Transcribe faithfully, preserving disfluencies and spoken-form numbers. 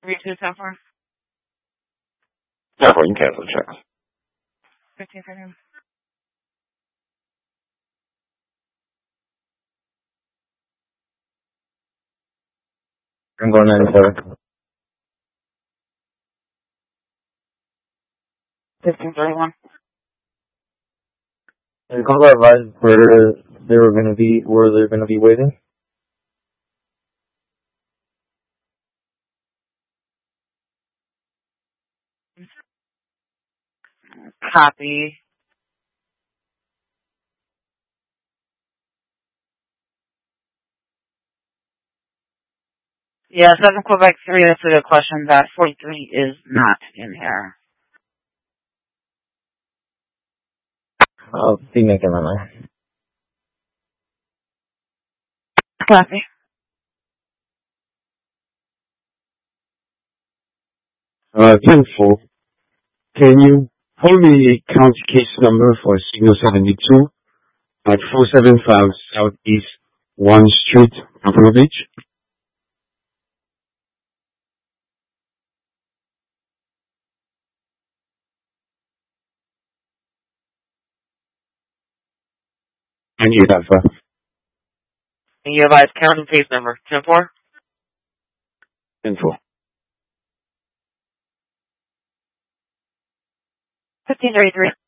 three two ten four. ten four, you can cancel the check. fifteen for him. I'm going ninety-seven. fifteen thirty-one. And call that advised where they were going to be, where they're going to be waiting. Copy. Yeah, seven Quebec three, that's a good question. That forty-three is not in here. I'll be making my mind. Copy. Uh, ten four. Can you hold the county case number for Signal seventy-two at four seven five Southeast one Street, Buffalo Beach? And you have, uh, And you advise county case number ten four? ten four. fifteen thirty-three.